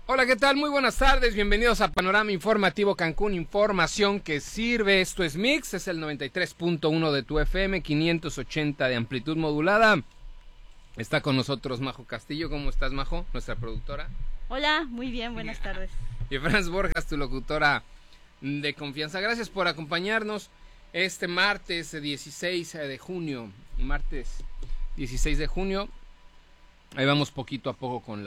Hola, ¿qué tal? Muy buenas tardes, bienvenidos a Panorama Informativo Cancún, información que sirve. Esto es Mix, es el 93.1 de tu FM, 580 de amplitud modulada. Está con nosotros Majo Castillo. ¿Cómo estás, Majo? Nuestra productora. Hola, muy bien, buenas tardes. Y Franz Borjas, tu locutora de confianza. Gracias por acompañarnos este martes 16 de junio. Martes 16 de junio. Ahí vamos poquito a poco con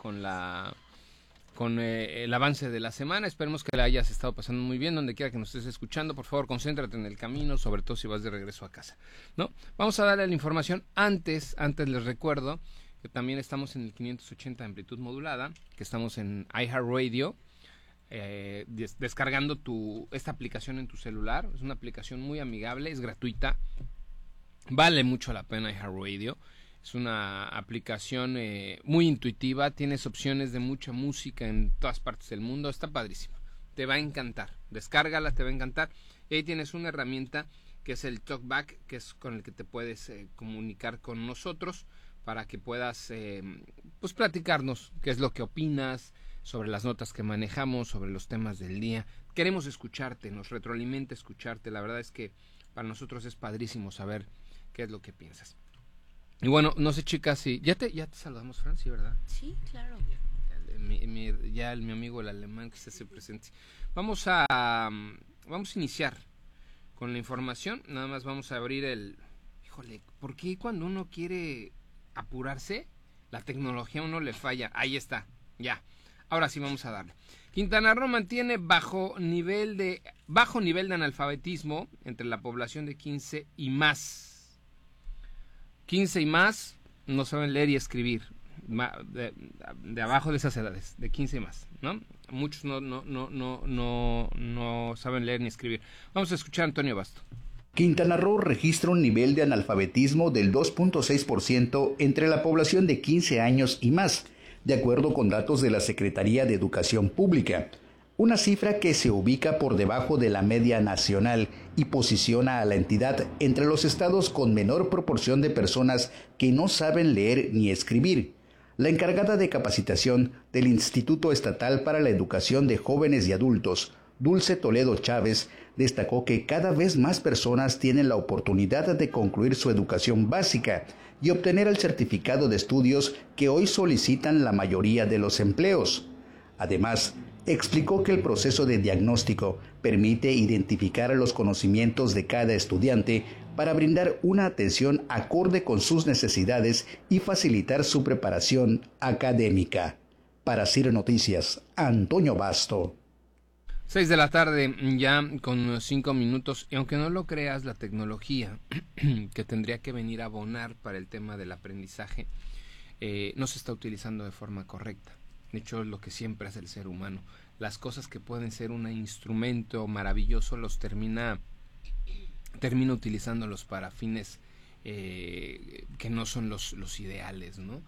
el avance de la semana. Esperemos que la hayas estado pasando muy bien donde quiera que nos estés escuchando. Por favor, concéntrate en el camino, sobre todo si vas de regreso a casa, ¿no? Vamos a darle la información. Antes les recuerdo que también estamos en el 580 de amplitud modulada, que estamos en iHeartRadio, descargando esta aplicación en tu celular. Es una aplicación muy amigable, es gratuita, vale mucho la pena iHeartRadio. Es una aplicación muy intuitiva, tienes opciones de mucha música en todas partes del mundo, está padrísimo, te va a encantar, descárgala, te va a encantar. Y ahí tienes una herramienta que es el TalkBack, que es con el que te puedes comunicar con nosotros para que puedas pues platicarnos qué es lo que opinas sobre las notas que manejamos, sobre los temas del día. Queremos escucharte, nos retroalimenta escucharte, la verdad es que para nosotros es padrísimo saber qué es lo que piensas. Y bueno, no sé, chicas, si ya te saludamos, Fran, ¿sí, verdad? Sí, claro. Mi amigo el alemán que se hace presente. Vamos a iniciar con la información. Nada más vamos a abrir híjole, ¿por qué cuando uno quiere apurarse, la tecnología a uno le falla? Ahí está, ya. Ahora sí vamos a darle. Quintana Roo mantiene bajo nivel de analfabetismo entre la población de 15 y más. 15 y más no saben leer y escribir, de abajo de esas edades, de 15 y más, ¿no? Muchos no saben leer ni escribir. Vamos a escuchar a Antonio Basto. Quintana Roo registra un nivel de analfabetismo del 2.6% entre la población de 15 años y más, de acuerdo con datos de la Secretaría de Educación Pública. Una cifra que se ubica por debajo de la media nacional y posiciona a la entidad entre los estados con menor proporción de personas que no saben leer ni escribir. La encargada de capacitación del Instituto Estatal para la Educación de Jóvenes y Adultos, Dulce Toledo Chávez, destacó que cada vez más personas tienen la oportunidad de concluir su educación básica y obtener el certificado de estudios que hoy solicitan la mayoría de los empleos. Además, explicó que el proceso de diagnóstico permite identificar los conocimientos de cada estudiante para brindar una atención acorde con sus necesidades y facilitar su preparación académica. Para CIR Noticias, Antonio Basto. 6 de la tarde, ya con 5 minutos, y aunque no lo creas, la tecnología que tendría que venir a abonar para el tema del aprendizaje no se está utilizando de forma correcta. De hecho, es lo que siempre hace el ser humano. Las cosas que pueden ser un instrumento maravilloso los termina utilizándolos para fines que no son los ideales, ¿no?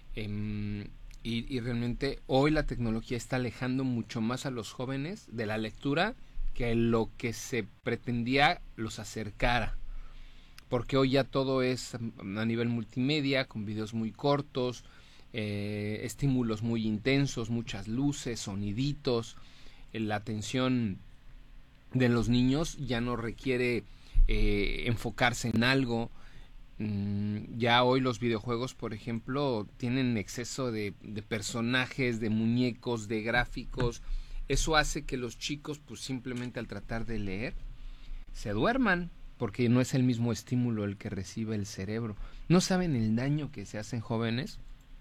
Y realmente hoy la tecnología está alejando mucho más a los jóvenes de la lectura que lo que se pretendía los acercara. Porque hoy ya todo es a nivel multimedia, con videos muy cortos, estímulos muy intensos, muchas luces, soniditos. La atención de los niños ya no requiere enfocarse en algo. Ya hoy los videojuegos, por ejemplo, tienen exceso de personajes, de muñecos, de gráficos. Eso hace que los chicos, pues simplemente al tratar de leer, se duerman, porque no es el mismo estímulo el que recibe el cerebro. No saben el daño que se hacen jóvenes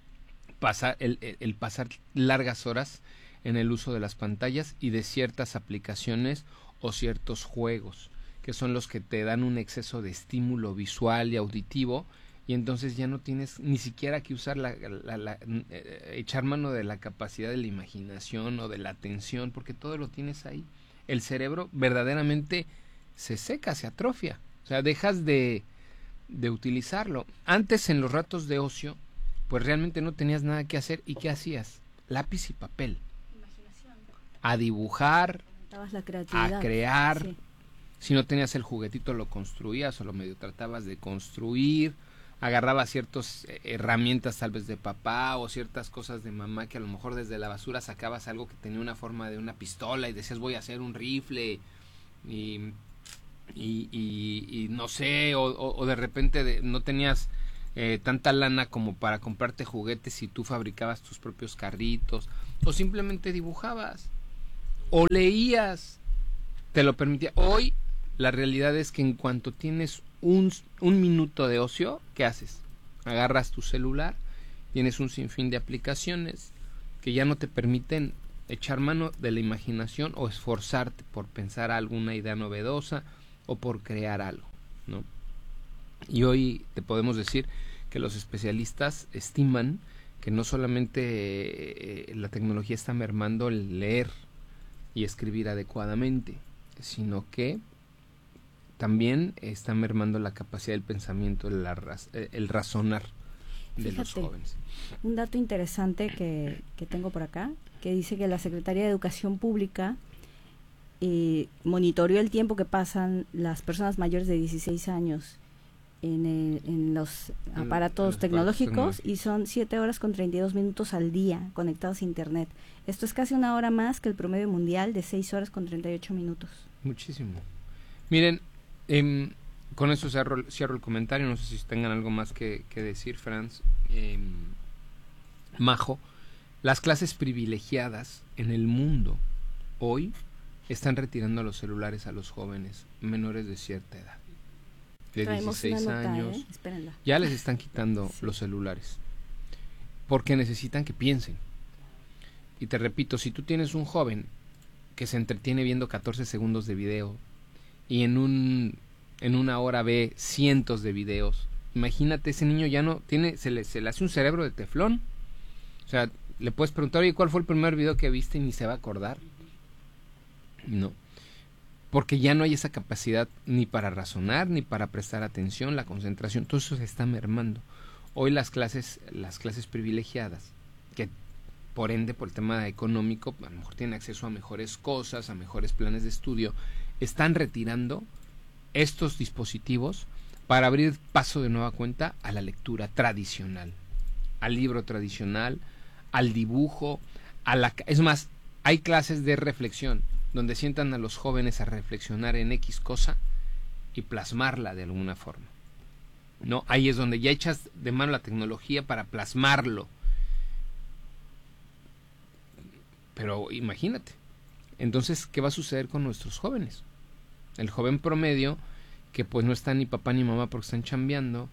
el pasar largas horas en el uso de las pantallas y de ciertas aplicaciones o ciertos juegos, que son los que te dan un exceso de estímulo visual y auditivo, y entonces ya no tienes ni siquiera que usar echar mano de la capacidad de la imaginación o de la atención, porque todo lo tienes ahí. El cerebro verdaderamente se seca, se atrofia, o sea, dejas de utilizarlo. Antes, en los ratos de ocio, pues realmente no tenías nada que hacer. ¿Y qué hacías? Lápiz y papel. Imaginación. A dibujar, La creatividad. A crear. Sí. Si no tenías el juguetito, lo construías o lo medio tratabas de construir. agarraba ciertas herramientas tal vez de papá o ciertas cosas de mamá, que a lo mejor desde la basura sacabas algo que tenía una forma de una pistola y decías voy a hacer un rifle y no sé, o de repente no tenías tanta lana como para comprarte juguetes y tú fabricabas tus propios carritos, o simplemente dibujabas o leías, te lo permitía. Hoy la realidad es que en cuanto tienes un minuto de ocio, ¿qué haces? Agarras tu celular, tienes un sinfín de aplicaciones que ya no te permiten echar mano de la imaginación o esforzarte por pensar alguna idea novedosa o por crear algo, ¿no? Y hoy te podemos decir que los especialistas estiman que no solamente la tecnología está mermando el leer y escribir adecuadamente, sino que también está mermando la capacidad del pensamiento, el razonar de Fíjate, los jóvenes. Un dato interesante que tengo por acá, que dice que la Secretaría de Educación Pública monitoreó el tiempo que pasan las personas mayores de 16 años en los aparatos tecnológicos, y son 7 horas con 32 minutos al día conectados a internet. Esto es casi una hora más que el promedio mundial de 6 horas con 38 minutos. Muchísimo. Miren, con eso cierro el comentario. No sé si tengan algo más que decir, Franz, Majo. Las clases privilegiadas en el mundo hoy están retirando los celulares a los jóvenes menores de cierta edad, de 16 años. Ya les están quitando los celulares porque necesitan que piensen. Y te repito, si tú tienes un joven que se entretiene viendo 14 segundos de video y en una hora ve cientos de videos, imagínate, ese niño ya no tiene, se le hace un cerebro de teflón. O sea, le puedes preguntar, oye, ¿cuál fue el primer video que viste? Y ni se va a acordar. No, porque ya no hay esa capacidad ni para razonar, ni para prestar atención, la concentración, todo eso se está mermando. Hoy las clases privilegiadas, que por ende, por el tema económico, a lo mejor tienen acceso a mejores cosas, a mejores planes de estudio, están retirando estos dispositivos para abrir paso de nueva cuenta a la lectura tradicional, al libro tradicional, al dibujo, es más, hay clases de reflexión donde sientan a los jóvenes a reflexionar en X cosa y plasmarla de alguna forma, ¿no? Ahí es donde ya echas de mano la tecnología para plasmarlo. Pero imagínate, entonces, ¿qué va a suceder con nuestros jóvenes? El joven promedio, que pues no está ni papá ni mamá porque están chambeando,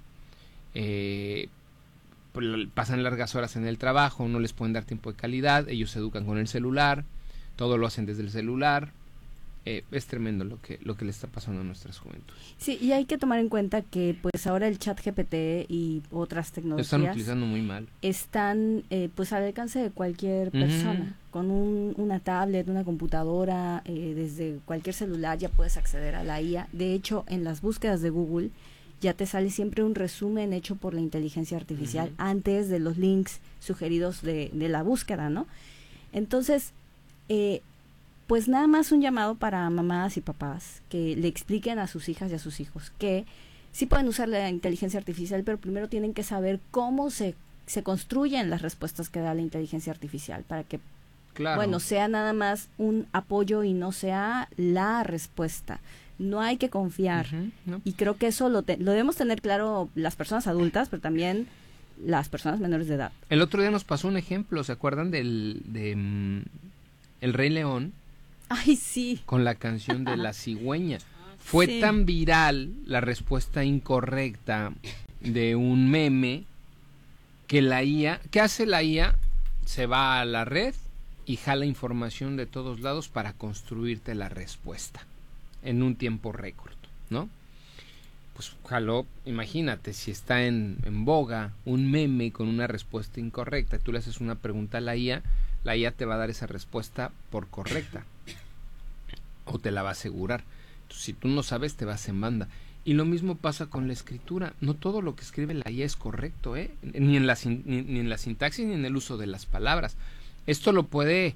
pasan largas horas en el trabajo, no les pueden dar tiempo de calidad, ellos se educan con el celular, todo lo hacen desde el celular. Es tremendo lo que le está pasando a nuestras juventudes. Sí, y hay que tomar en cuenta que pues ahora el ChatGPT y otras tecnologías lo están utilizando muy mal. Están pues al alcance de cualquier persona. Con una tablet, una computadora, desde cualquier celular ya puedes acceder a la IA. De hecho, en las búsquedas de Google ya te sale siempre un resumen hecho por la inteligencia artificial antes de los links sugeridos de la búsqueda, ¿no? Entonces, pues nada más un llamado para mamás y papás que le expliquen a sus hijas y a sus hijos que sí pueden usar la inteligencia artificial, pero primero tienen que saber cómo se construyen las respuestas que da la inteligencia artificial para que, bueno, sea nada más un apoyo y no sea la respuesta. No hay que confiar. No. Y creo que eso lo debemos tener claro las personas adultas, pero también las personas menores de edad. El otro día nos pasó un ejemplo, ¿se acuerdan El Rey León? Ay, sí. Con la canción de La Cigüeña. Fue tan viral la respuesta incorrecta de un meme que la IA, ¿qué hace la IA? Se va a la red y jala información de todos lados para construirte la respuesta en un tiempo récord, ¿no? Pues jaló, imagínate, si está en boga un meme con una respuesta incorrecta, tú le haces una pregunta a la IA te va a dar esa respuesta por correcta o te la va a asegurar. Entonces, si tú no sabes, te vas en banda. Y lo mismo pasa con la escritura. No todo lo que escribe la IA es correcto, ni en la sintaxis ni en el uso de las palabras. Esto lo puede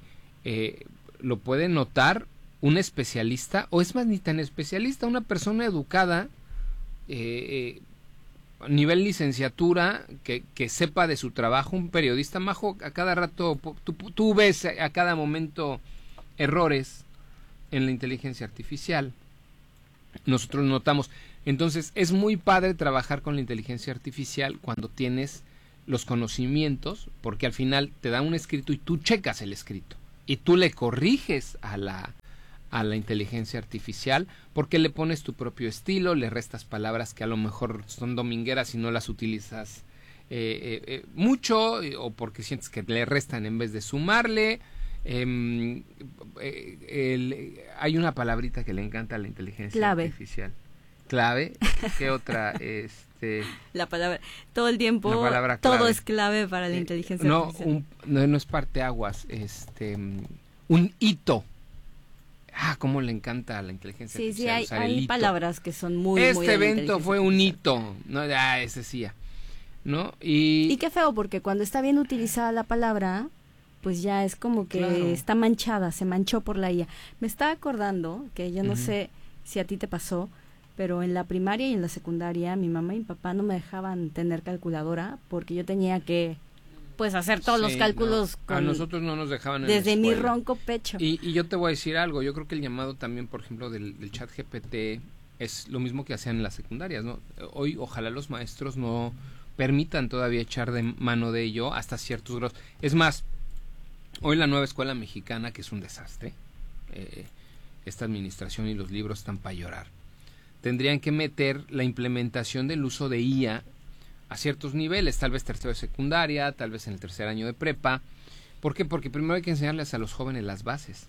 notar un especialista, o es más, ni tan especialista, una persona educada nivel licenciatura, que sepa de su trabajo. Un periodista, Majo, a cada rato, tú ves a cada momento errores en la inteligencia artificial. Nosotros notamos. Entonces, es muy padre trabajar con la inteligencia artificial cuando tienes los conocimientos, porque al final te da un escrito y tú checas el escrito. Y tú le corriges a la inteligencia artificial, porque le pones tu propio estilo, le restas palabras que a lo mejor son domingueras y no las utilizas mucho, o porque sientes que le restan en vez de sumarle. Hay una palabrita que le encanta a la inteligencia artificial. Clave. ¿Qué otra? La palabra, todo el tiempo, todo es clave para la inteligencia artificial. No es parteaguas, un hito. Cómo le encanta a la inteligencia artificial. Sí, hay palabras que son muy evento fue un hito, ¿no? Ese sí, ¿no? Y qué feo, porque cuando está bien utilizada la palabra, pues ya es como que está manchada, se manchó por la IA. Me estaba acordando que yo no sé si a ti te pasó, pero en la primaria y en la secundaria mi mamá y mi papá no me dejaban tener calculadora porque yo tenía que hacer todos los cálculos. A nosotros no nos dejaban en desde la mi ronco pecho. Y yo te voy a decir algo, yo creo que el llamado también, por ejemplo, del chat GPT es lo mismo que hacían en las secundarias, ¿no? Hoy ojalá los maestros no permitan todavía echar de mano de ello hasta ciertos grados. Es más, hoy la nueva escuela mexicana, que es un desastre, esta administración y los libros están para llorar, tendrían que meter la implementación del uso de IA a ciertos niveles, tal vez tercero de secundaria, tal vez en el tercer año de prepa. ¿Por qué? Porque primero hay que enseñarles a los jóvenes las bases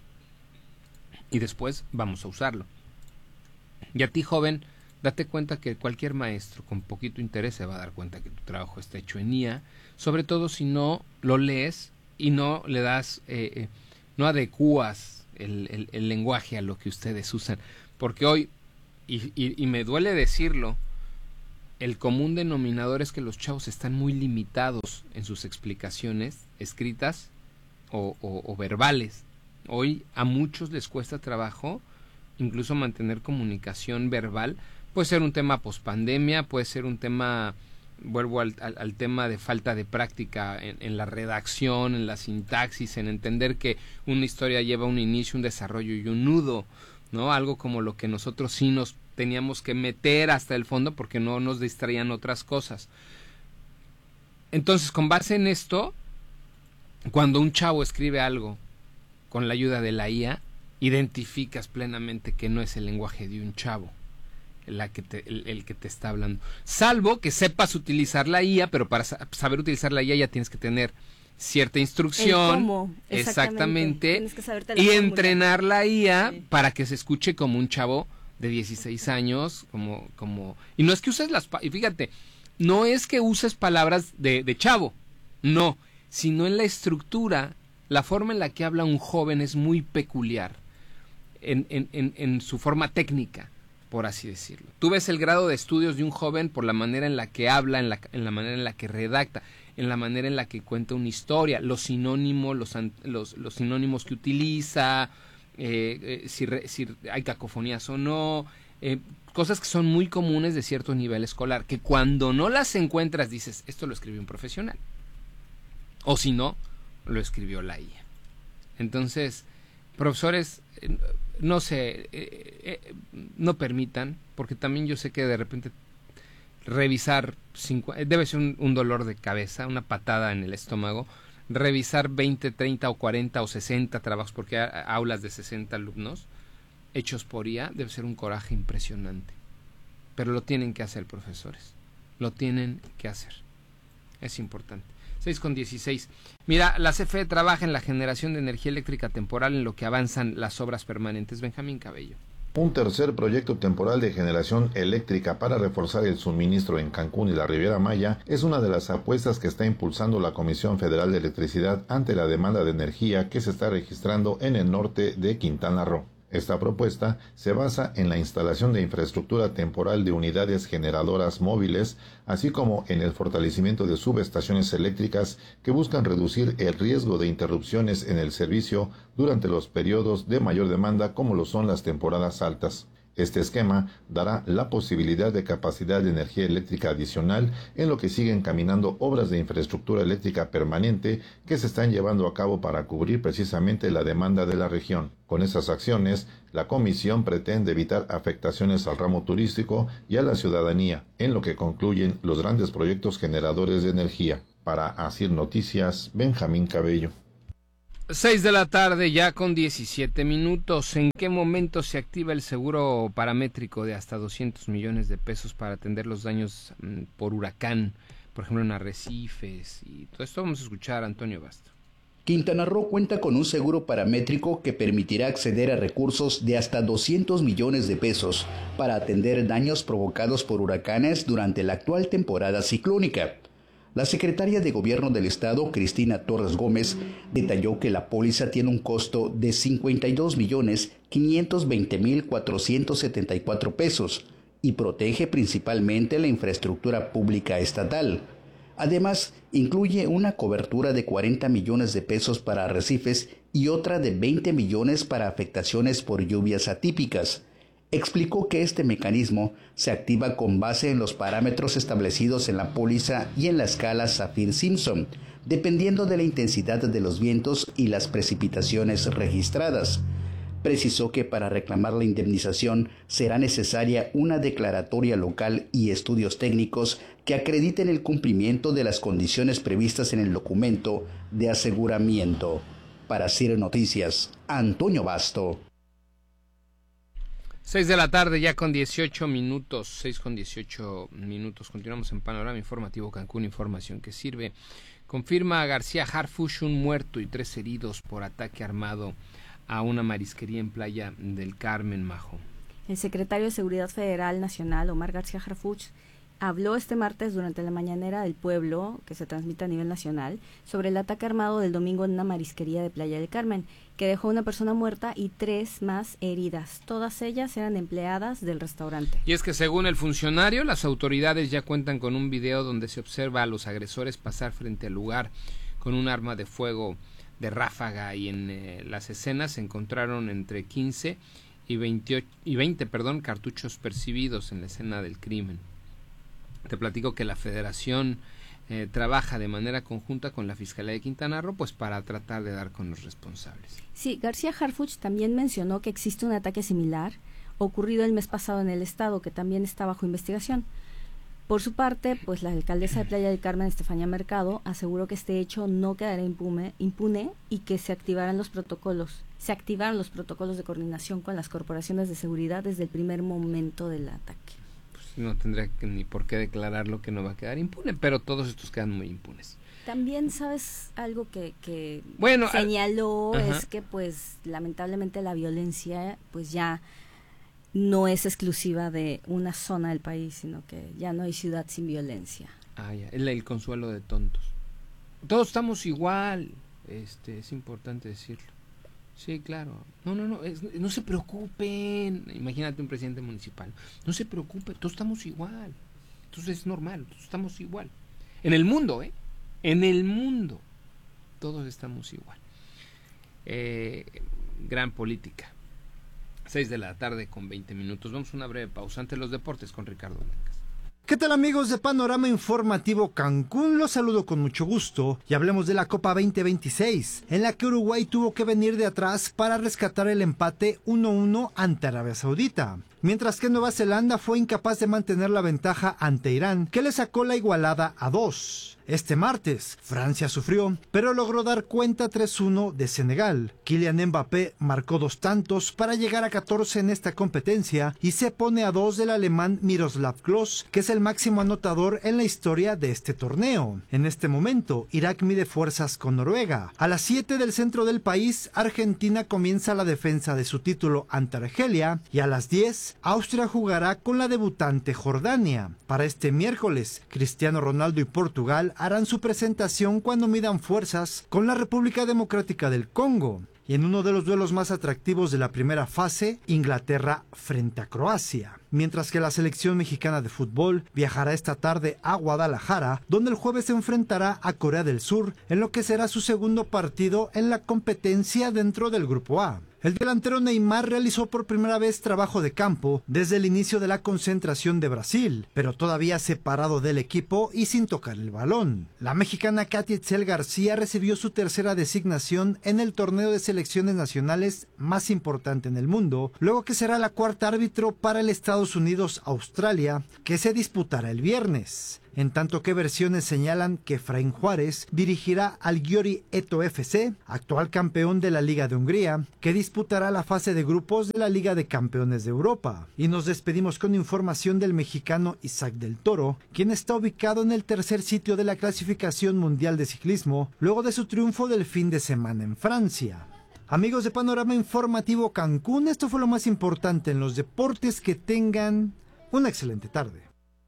y después vamos a usarlo. Y a ti, joven, date cuenta que cualquier maestro con poquito interés se va a dar cuenta que tu trabajo está hecho en IA, sobre todo si no lo lees y no le das, no adecuas el lenguaje a lo que ustedes usan, porque hoy, y me duele decirlo, el común denominador es que los chavos están muy limitados en sus explicaciones escritas o verbales. Hoy a muchos les cuesta trabajo incluso mantener comunicación verbal. Puede ser un tema pospandemia, puede ser un tema, vuelvo al tema de falta de práctica en la redacción, en la sintaxis, en entender que una historia lleva un inicio, un desarrollo y un nudo, ¿no? Algo como lo que nosotros sí nos teníamos que meter hasta el fondo porque no nos distraían otras cosas. Entonces, con base en esto, cuando un chavo escribe algo con la ayuda de la IA, identificas plenamente que no es el lenguaje de un chavo el que te está hablando. Salvo que sepas utilizar la IA, pero para saber utilizar la IA ya tienes que tener cierta instrucción, cómo, exactamente. Tienes que saberte la y fórmula. Entrenar la IA para que se escuche como un chavo de 16 años, como y no es que uses y fíjate, no es que uses palabras de chavo, no, sino en la estructura, la forma en la que habla un joven es muy peculiar, en su forma técnica, por así decirlo. Tú ves el grado de estudios de un joven por la manera en la que habla, en la manera en la que redacta, en la manera en la que cuenta una historia, los sinónimos, los sinónimos que utiliza, si hay cacofonías o no, cosas que son muy comunes de cierto nivel escolar, que cuando no las encuentras dices, esto lo escribió un profesional, o si no, lo escribió la IA. Entonces, profesores, no sé, no permitan, porque también yo sé que de repente revisar, debe ser un dolor de cabeza, una patada en el estómago, revisar 20, 30 o 40 o 60 trabajos, porque hay aulas de 60 alumnos hechos por IA, debe ser un coraje impresionante. Pero lo tienen que hacer, profesores. Lo tienen que hacer. Es importante. 6:16. Mira, la CFE trabaja en la generación de energía eléctrica temporal en lo que avanzan las obras permanentes. Benjamín Cabello. Un tercer proyecto temporal de generación eléctrica para reforzar el suministro en Cancún y la Riviera Maya es una de las apuestas que está impulsando la Comisión Federal de Electricidad ante la demanda de energía que se está registrando en el norte de Quintana Roo. Esta propuesta se basa en la instalación de infraestructura temporal de unidades generadoras móviles, así como en el fortalecimiento de subestaciones eléctricas que buscan reducir el riesgo de interrupciones en el servicio durante los periodos de mayor demanda como lo son las temporadas altas. Este esquema dará la posibilidad de capacidad de energía eléctrica adicional en lo que siguen caminando obras de infraestructura eléctrica permanente que se están llevando a cabo para cubrir precisamente la demanda de la región. Con esas acciones, la Comisión pretende evitar afectaciones al ramo turístico y a la ciudadanía, en lo que concluyen los grandes proyectos generadores de energía. Para Asir Noticias, Benjamín Cabello. 6 de la tarde ya con 17 minutos. ¿En qué momento se activa el seguro paramétrico de hasta 200 millones de pesos para atender los daños por huracán, por ejemplo en arrecifes? Y todo esto vamos a escuchar a Antonio Basto. Quintana Roo cuenta con un seguro paramétrico que permitirá acceder a recursos de hasta 200 millones de pesos para atender daños provocados por huracanes durante la actual temporada ciclónica. La secretaria de Gobierno del Estado, Cristina Torres Gómez, detalló que la póliza tiene un costo de 52.520.474 pesos y protege principalmente la infraestructura pública estatal. Además, incluye una cobertura de 40 millones de pesos para arrecifes y otra de 20 millones para afectaciones por lluvias atípicas. Explicó que este mecanismo se activa con base en los parámetros establecidos en la póliza y en la escala Saffir-Simpson, dependiendo de la intensidad de los vientos y las precipitaciones registradas. Precisó que para reclamar la indemnización será necesaria una declaratoria local y estudios técnicos que acrediten el cumplimiento de las condiciones previstas en el documento de aseguramiento. Para CIR Noticias, Antonio Basto. 6 de la tarde ya con 18 minutos, 6 con 18 minutos. Continuamos en Panorama Informativo Cancún, información que sirve. Confirma García Harfuch un muerto y 3 heridos por ataque armado a una marisquería en Playa del Carmen, Majo. El secretario de Seguridad Federal Nacional, Omar García Harfuch, habló este martes durante la Mañanera del Pueblo, que se transmite a nivel nacional, sobre el ataque armado del domingo en una marisquería de Playa del Carmen, que dejó una persona muerta y 3 más heridas. Todas ellas eran empleadas del restaurante. Y es que según el funcionario, las autoridades ya cuentan con un video donde se observa a los agresores pasar frente al lugar con un arma de fuego de ráfaga, y en las escenas se encontraron entre 15 y 20 cartuchos percibidos en la escena del crimen. Te platico que la Federación trabaja de manera conjunta con la Fiscalía de Quintana Roo, pues para tratar de dar con los responsables. Sí, García Harfuch también mencionó que existe un ataque similar ocurrido el mes pasado en el estado, que también está bajo investigación. Por su parte, pues la alcaldesa de Playa del Carmen, Estefanía Mercado, aseguró que este hecho no quedará impune y que se activaron los protocolos de coordinación con las corporaciones de seguridad desde el primer momento del ataque. No tendría ni por qué declararlo que no va a quedar impune, pero todos estos quedan muy impunes. También, ¿sabes algo que señaló? Es que pues lamentablemente la violencia pues ya no es exclusiva de una zona del país, sino que ya no hay ciudad sin violencia. Ah, ya, el consuelo de tontos. Todos estamos igual, es importante decirlo. Sí, claro. No se preocupen. Imagínate un presidente municipal. No se preocupe, todos estamos igual. Entonces es normal, todos estamos igual. En el mundo, En el mundo, todos estamos igual. Gran política. 6 de la tarde con 20 minutos. Vamos a una breve pausa ante los deportes con Ricardo Blancas. ¿Qué tal, amigos de Panorama Informativo Cancún? Los saludo con mucho gusto y hablemos de la Copa 2026, en la que Uruguay tuvo que venir de atrás para rescatar el empate 1-1 ante Arabia Saudita, mientras que Nueva Zelanda fue incapaz de mantener la ventaja ante Irán, que le sacó la igualada a 2. Este martes, Francia sufrió, pero logró dar cuenta 3-1 de Senegal. Kylian Mbappé marcó 2 tantos para llegar a 14 en esta competencia y se pone a 2 del alemán Miroslav Klose, que es el máximo anotador en la historia de este torneo. En este momento, Irak mide fuerzas con Noruega. A las 7 del centro del país, Argentina comienza la defensa de su título ante Argelia, y a las 10, Austria jugará con la debutante Jordania. Para este miércoles, Cristiano Ronaldo y Portugal harán su presentación cuando midan fuerzas con la República Democrática del Congo. Y en uno de los duelos más atractivos de la primera fase, Inglaterra frente a Croacia. Mientras que la selección mexicana de fútbol viajará esta tarde a Guadalajara, donde el jueves se enfrentará a Corea del Sur, en lo que será su segundo partido en la competencia dentro del Grupo A. El delantero Neymar realizó por primera vez trabajo de campo desde el inicio de la concentración de Brasil, pero todavía separado del equipo y sin tocar el balón. La mexicana Katy Etzel García recibió su tercera designación en el torneo de selecciones nacionales más importante en el mundo, luego que será la cuarta árbitro para el Estados Unidos-Australia, que se disputará el viernes. En tanto que versiones señalan que Efraín Juárez dirigirá al Győri Eto FC, actual campeón de la Liga de Hungría, que disputará la fase de grupos de la Liga de Campeones de Europa. Y nos despedimos con información del mexicano Isaac del Toro, quien está ubicado en el tercer sitio de la clasificación mundial de ciclismo, luego de su triunfo del fin de semana en Francia. Amigos de Panorama Informativo Cancún, esto fue lo más importante en los deportes. Que tengan una excelente tarde.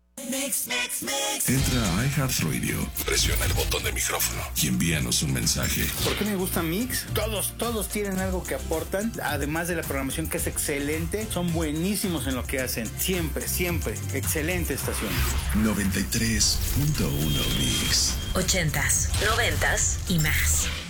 Entra a iHeartRadio, presiona el botón de micrófono y envíanos un mensaje. ¿Por qué me gusta Mix? Todos tienen algo que aportan, además de la programación que es excelente, son buenísimos en lo que hacen, siempre, excelente estación. 93.1 Mix. 80s, 90s y más.